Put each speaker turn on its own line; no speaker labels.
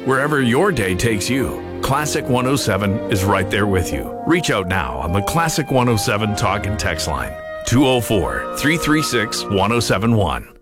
Wherever your day takes you, Classic 107 is right there with you. Reach out now on the Classic 107 talk and text line, 204-336-1071.